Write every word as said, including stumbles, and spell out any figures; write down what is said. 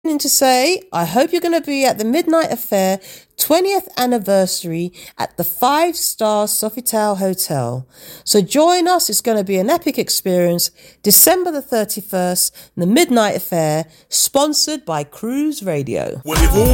to say, I hope you're going to be at the Midnight Affair twentieth anniversary at the five star Sofitel Hotel. So join us. It's going to be an epic experience. December the thirty-first, the Midnight Affair, sponsored by Cruise Radio. Well,